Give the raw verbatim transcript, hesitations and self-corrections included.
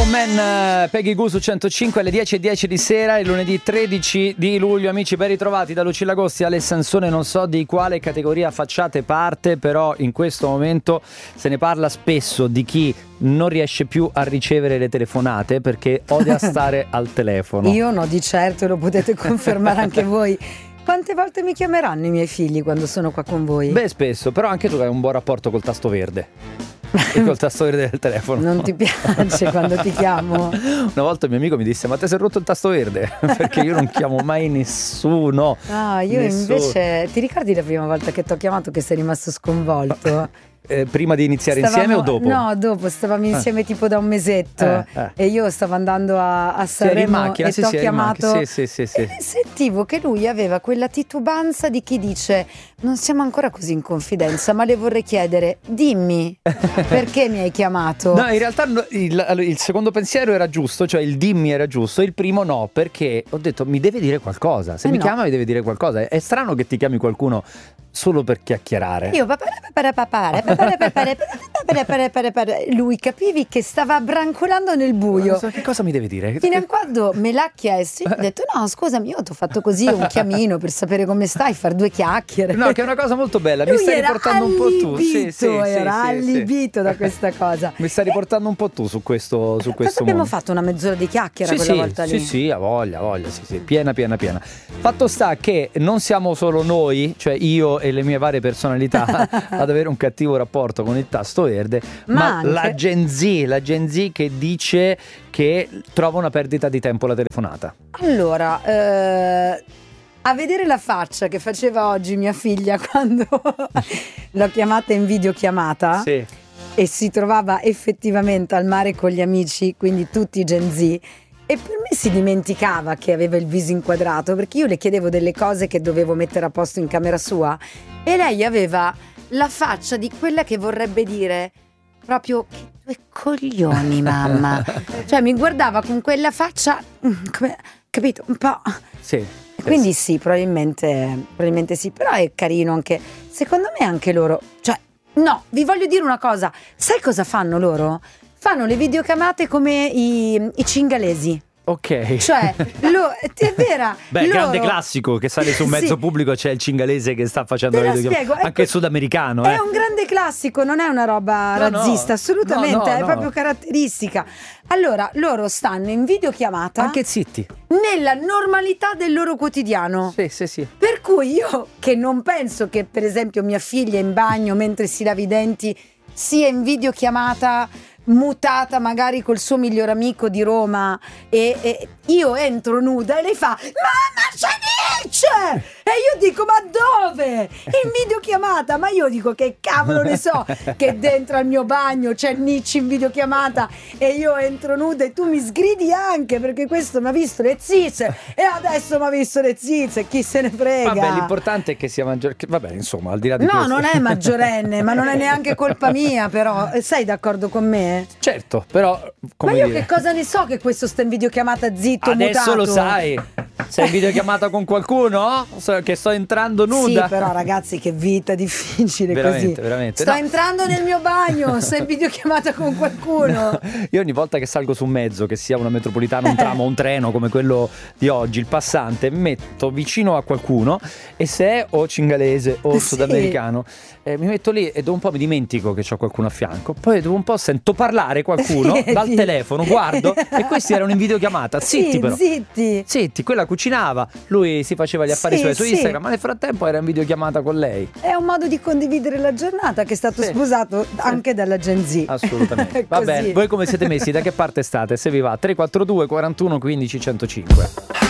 Man, Peggy Goo su centocinque alle dieci e dieci di sera, il lunedì tredici di luglio. Amici, ben ritrovati da Lucilla Agosti, Ale Sansone. Non so di quale categoria facciate parte, però in questo momento se ne parla spesso di chi non riesce più a ricevere le telefonate perché odia stare al telefono. Io no, di certo, lo potete confermare anche voi. Quante volte mi chiameranno i miei figli quando sono qua con voi? Beh, spesso, però anche tu hai un buon rapporto col tasto verde. E col tasto verde del telefono. Non ti piace quando ti chiamo? Una volta un mio amico mi disse: ma te sei rotto il tasto verde? Perché io non chiamo mai nessuno. Ah, io nessuno. Invece, ti ricordi la prima volta che ti ho chiamato che sei rimasto sconvolto? Eh, prima di iniziare stavamo, insieme o dopo? No, dopo, stavamo insieme eh. tipo da un mesetto eh, eh. e io stavo andando a, a Sanremo macchina, e sì, ti ho sì, chiamato sì, sì, sì, sì. e sentivo che lui aveva quella titubanza di chi dice: non siamo ancora così in confidenza, ma le vorrei chiedere, dimmi perché mi hai chiamato. No, in realtà il, il secondo pensiero era giusto, cioè il dimmi era giusto, il primo no, perché ho detto mi deve dire qualcosa, se eh mi no. chiama mi deve dire qualcosa. È strano che ti chiami qualcuno solo per chiacchierare. Io lui capivi che stava brancolando nel buio. Che cosa mi deve dire? Fino a quando me l'ha chiesto, io ho detto: no, scusami, io ti ho fatto così un chiamino per sapere come stai, far due chiacchiere. No, che è una cosa molto bella. Lui mi stai era riportando un po' tu. Sì, sì, era sì, allibito sì. da questa cosa. Mi stai riportando un po' tu su questo, su questo abbiamo mondo. fatto una mezz'ora di chiacchiera sì, quella sì, volta lì. Sì, sì, a voglia, a voglia, sì, sì, piena, piena, piena. Fatto sta che non siamo solo noi, cioè io e le mie varie personalità, ad avere un cattivo rapporto con il tasto verde, ma, ma anche... la Gen Z, la Gen Z che dice che trova una perdita di tempo la telefonata. Allora, eh, a vedere la faccia che faceva oggi mia figlia quando l'ho chiamata in videochiamata, sì. E si trovava effettivamente al mare con gli amici, quindi tutti Gen Z, e per me si dimenticava che aveva il viso inquadrato, perché io le chiedevo delle cose che dovevo mettere a posto in camera sua e lei aveva la faccia di quella che vorrebbe dire proprio: che due coglioni, mamma. Cioè mi guardava con quella faccia, come, capito, un po'. Sì. Quindi sì, probabilmente, probabilmente sì, però è carino anche, secondo me anche loro, cioè no, vi voglio dire una cosa, sai cosa fanno loro? Fanno le videochiamate come i, i cingalesi. Ok. Cioè, lo, è vera. Beh, loro... grande classico che sale su un mezzo sì. pubblico, c'è il cingalese che sta facendo Te la la videochiamata. spiego, Anche è il sudamericano. È eh. un grande classico, non è una roba no, razzista, no. assolutamente, no, no, è no. proprio caratteristica. Allora, loro stanno in videochiamata. Anche zitti. Nella normalità del loro quotidiano. Sì, sì, sì. Per cui io, che non penso che per esempio mia figlia in bagno mentre si lava i denti sia in videochiamata mutata magari col suo miglior amico di Roma e, e io entro nuda e lei fa: mamma, c'è Nietzsche! E io dico: ma dove? In videochiamata. Ma io dico: che cavolo ne so che dentro al mio bagno c'è Nietzsche in videochiamata e io entro nuda e tu mi sgridi anche perché questo mi ha visto le zizze e adesso mi ha visto le zizze, chi se ne frega. Vabbè, l'importante è che sia maggiorenne. Vabbè, insomma, al di là di no, questo. non è maggiorenne, ma non è neanche colpa mia, però sei d'accordo con me? Certo, però come ma io dire... che cosa ne so che questo sta in videochiamata zitto, adesso mutato? lo sai. Sei in videochiamata con qualcuno? So che sto entrando nuda. Sì, però ragazzi, che vita difficile. Veramente, così. veramente. Sto no. entrando nel mio bagno, sei in videochiamata con qualcuno. No. Io ogni volta che salgo su un mezzo, che sia una metropolitana, un tram o un treno come quello di oggi, il passante, metto vicino a qualcuno e se è o cingalese o sì. sudamericano, eh, mi metto lì e dopo un po' mi dimentico che c'ho qualcuno a fianco, poi dopo un po' sento parlare qualcuno sì, dal sì. telefono, guardo e questi erano in videochiamata. Zitti, sì, però zitti. Zitti, quella cucinava, lui si faceva gli affari sì, suoi su sì. Instagram, ma nel frattempo era in videochiamata con lei. È un modo di condividere la giornata che è stato sì. sposato sì. anche dalla Gen Z. Assolutamente. Va bene, voi come siete messi? Da che parte state? Se vi va tre quattro due quarantuno quindici centocinque.